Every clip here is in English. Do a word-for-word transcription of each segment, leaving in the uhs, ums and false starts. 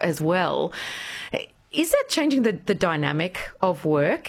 as well. Is that changing the, the dynamic of work?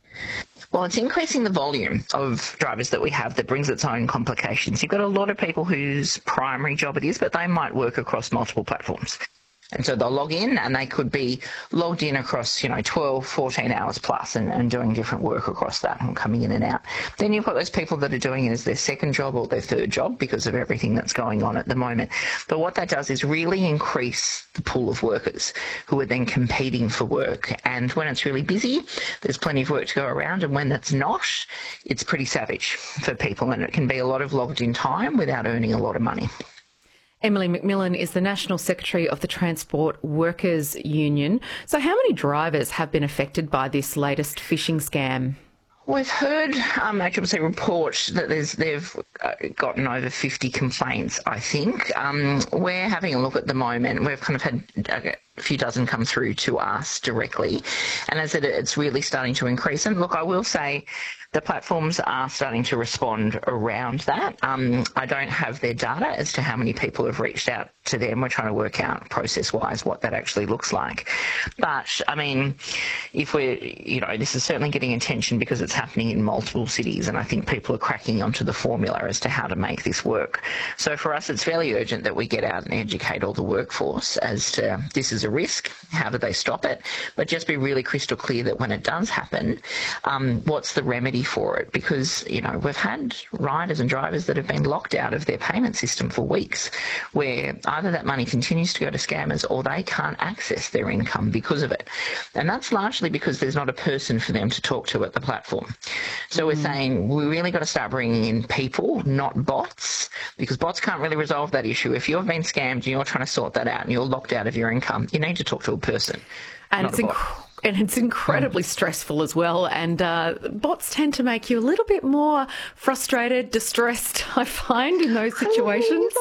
Well, it's increasing the volume of drivers that we have that brings its own complications. You've got a lot of people whose primary job it is, but they might work across multiple platforms. And so they'll log in and they could be logged in across, you know, twelve, fourteen hours plus and, and doing different work across that and coming in and out. Then you've got those people that are doing it as their second job or their third job because of everything that's going on at the moment. But what that does is really increase the pool of workers who are then competing for work. And when it's really busy, there's plenty of work to go around. And when it's not, it's pretty savage for people. And it can be a lot of logged in time without earning a lot of money. Emily McMillan is the National Secretary of the Transport Workers Union. So how many drivers have been affected by this latest phishing scam? We've heard um, A C C C report that there's, they've uh, gotten over fifty complaints, I think. Um, we're having a look at the moment. We've kind of had a few dozen come through to us directly. And as it, it's really starting to increase. And look, I will say the platforms are starting to respond around that. Um, I don't have their data as to how many people have reached out to them. We're trying to work out process-wise what that actually looks like. But, I mean, if we're, you know, this is certainly getting attention because it's happening in multiple cities, and I think people are cracking onto the formula as to how to make this work. So for us, it's fairly urgent that we get out and educate all the workforce as to this is a risk, how do they stop it, but just be really crystal clear that when it does happen, um, what's the remedy for it? Because, you know, we've had riders and drivers that have been locked out of their payment system for weeks, where either that money continues to go to scammers or they can't access their income because of it. And that's largely because there's not a person for them to talk to at the platform. So mm. we're saying we really got to start bringing in people, not bots, because bots can't really resolve that issue. If you've been scammed and you're trying to sort that out and you're locked out of your income, you need to talk to a person. And it's inc- and it's incredibly stressful as well. And uh, bots tend to make you a little bit more frustrated, distressed, I find, in those situations.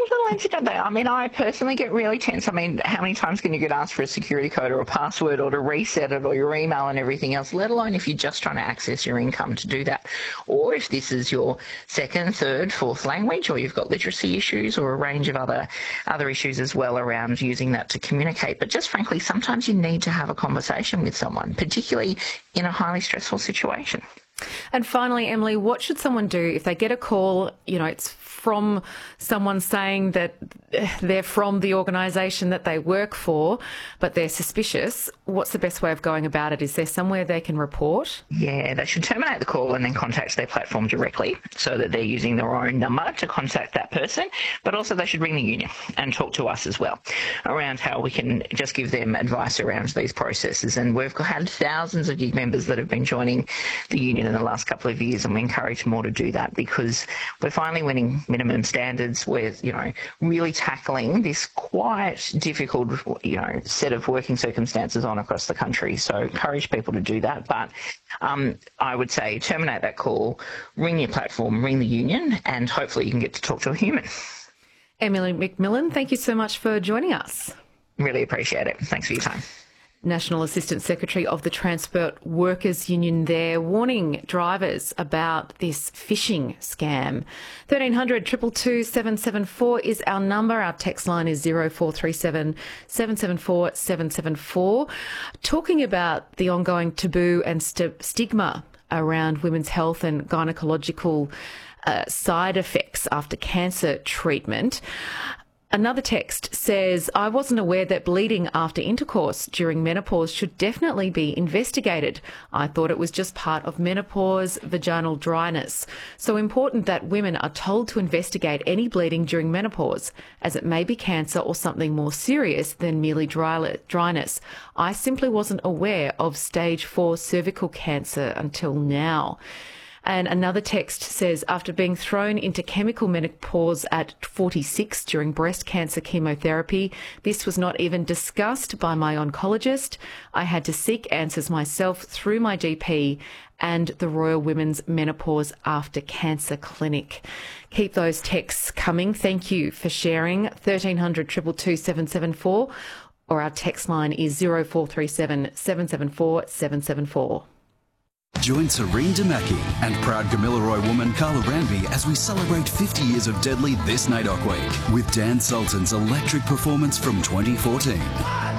I mean, I personally get really tense. I mean, how many times can you get asked for a security code or a password or to reset it or your email and everything else, let alone if you're just trying to access your income to do that. Or if this is your second, third, fourth language, or you've got literacy issues or a range of other, other issues as well around using that to communicate. But just frankly, sometimes you need to have a conversation with someone, particularly in a highly stressful situation. And finally, Emily, what should someone do if they get a call, you know, it's from someone saying that they're from the organisation that they work for, but they're suspicious? What's the best way of going about it? Is there somewhere they can report? Yeah, they should terminate the call and then contact their platform directly so that they're using their own number to contact that person. But also they should ring the union and talk to us as well around how we can just give them advice around these processes. And we've had thousands of gig members that have been joining the union in the last couple of years, and we encourage more to do that because we're finally winning minimum standards. We're, you know, really tackling this quite difficult, you know, set of working circumstances on across the country. So encourage people to do that. But um, I would say terminate that call, ring your platform, ring the union, and hopefully you can get to talk to a human. Emily McMillan, thank you so much for joining us. Really appreciate it. Thanks for your time. National Assistant Secretary of the Transport Workers Union there, warning drivers about this phishing scam. thirteen hundred, two two two, seven seven four is our number. Our text line is zero four three seven, seven seven four, seven seven four. Talking about the ongoing taboo and st- stigma around women's health and gynecological uh, side effects after cancer treatment. Another text says, I wasn't aware that bleeding after intercourse during menopause should definitely be investigated. I thought it was just part of menopause, vaginal dryness. So important that women are told to investigate any bleeding during menopause, as it may be cancer or something more serious than merely dry, dryness. I simply wasn't aware of stage four cervical cancer until now. And another text says, after being thrown into chemical menopause at forty-six during breast cancer chemotherapy, this was not even discussed by my oncologist. I had to seek answers myself through my G P and the Royal Women's Menopause After Cancer Clinic. Keep those texts coming. Thank you for sharing. thirteen hundred, two two two, seven seven four, or our text line is zero four three seven, seven seven four, seven seven four. Join Serene Damaki and proud Gamilaroi woman Carla Ranby as we celebrate fifty years of Deadly this NAIDOC week with Dan Sultan's electric performance from twenty fourteen.